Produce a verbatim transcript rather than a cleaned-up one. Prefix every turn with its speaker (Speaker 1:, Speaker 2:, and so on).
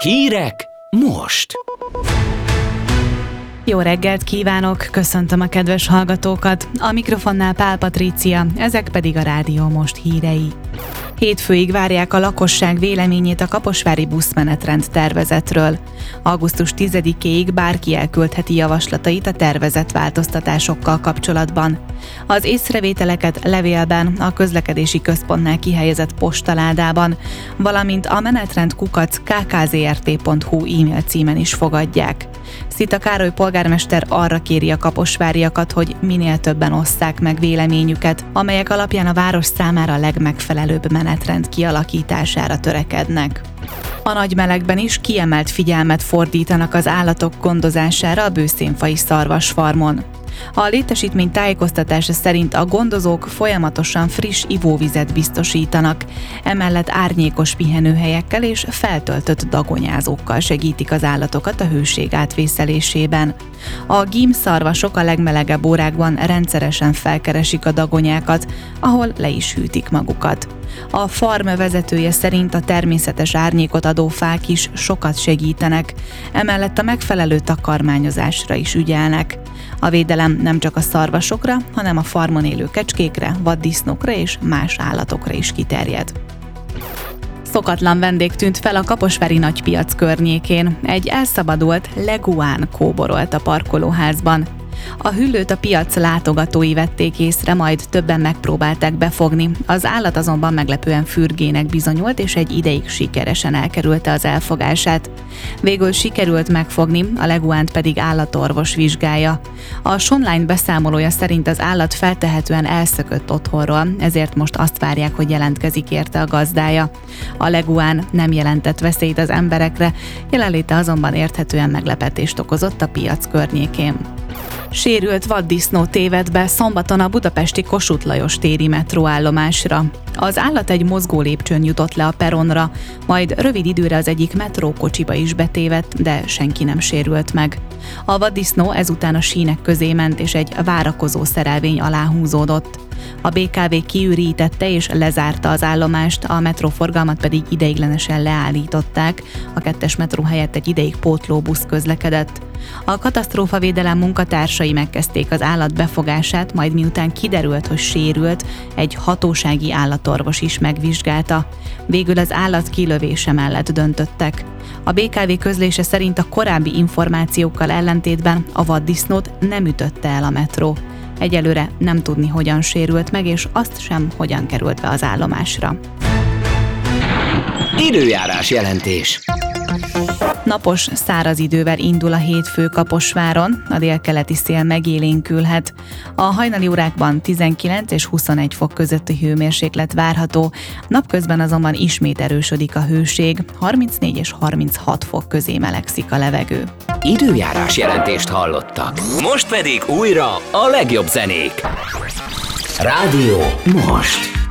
Speaker 1: Hírek most!
Speaker 2: Jó reggelt kívánok, köszöntöm a kedves hallgatókat, a mikrofonnál Pál Patrícia, ezek pedig a Rádió Most hírei. Hétfőig várják a lakosság véleményét a kaposvári buszmenetrend tervezetről. augusztus tizedikéig bárki elküldheti javaslatait a tervezett változtatásokkal kapcsolatban. Az észrevételeket levélben, a közlekedési központnál kihelyezett postaládában, valamint a menetrend kukac k k z r t pont h u e-mail címen is fogadják. Szita Károly polgármester arra kéri a kaposváriakat, hogy minél többen osszák meg véleményüket, amelyek alapján a város számára a legmegfelelőbb menetrend kialakítására törekednek. A nagy melegben is kiemelt figyelmet fordítanak az állatok gondozására a bőszénfai szarvasfarmon. A létesítmény tájékoztatása szerint a gondozók folyamatosan friss ivóvizet biztosítanak, emellett árnyékos pihenőhelyekkel és feltöltött dagonyázókkal segítik az állatokat a hőség átvészelésében. A gímszarvasok a legmelegebb órákban rendszeresen felkeresik a dagonyákat, ahol le is hűtik magukat. A farm vezetője szerint a természetes árnyékot adó fák is sokat segítenek, emellett a megfelelő takarmányozásra is ügyelnek. A védelem nem csak a szarvasokra, hanem a farmon élő kecskékre, vaddisznókra és más állatokra is kiterjed. Szokatlan vendég tűnt fel a kaposvári nagypiac környékén. Egy elszabadult leguán kóborolt a parkolóházban. A hüllőt a piac látogatói vették észre, majd többen megpróbálták befogni. Az állat azonban meglepően fürgének bizonyult, és egy ideig sikeresen elkerülte az elfogását. Végül sikerült megfogni, a leguánt pedig állatorvos vizsgálja. A Sonline beszámolója szerint az állat feltehetően elszökött otthonról, ezért most azt várják, hogy jelentkezik érte a gazdája. A leguán nem jelentett veszélyt az emberekre, jelenléte azonban érthetően meglepetést okozott a piac környékén. Sérült vaddisznó tévedt be szombaton a budapesti Kossuth Lajos téri metróállomásra. Az állat egy mozgó lépcsőn jutott le a peronra, majd rövid időre az egyik metrókocsiba is betévedt, de senki nem sérült meg. A vaddisznó ezután a sínek közé ment, és egy várakozó szerelvény alá húzódott. A bé ká vé kiürítette és lezárta az állomást, a metróforgalmat pedig ideiglenesen leállították, a kettes metró helyett egy ideig pótlóbusz közlekedett. A katasztrófavédelem munkatársai megkezdték az állat befogását, majd miután kiderült, hogy sérült, egy hatósági állatorvos is megvizsgálta. Végül az állat kilövése mellett döntöttek. A bé ká vé közlése szerint a korábbi információkkal ellentétben a vaddisznót nem ütötte el a metró. Egyelőre nem tudni, hogyan sérült meg, és azt sem, hogyan került be az állomásra.
Speaker 1: Időjárás jelentés.
Speaker 2: Napos, száraz idővel indul a hétfő Kaposváron, a délkeleti szél megélénkülhet. A hajnali órákban tizenkilenc és huszonegy fok közötti hőmérséklet várható, napközben azonban ismét erősödik a hőség, harmincnégy és harminchat fok közé melegszik a levegő.
Speaker 1: Időjárás jelentést hallottak. Most pedig újra a legjobb zenék. Rádió Most.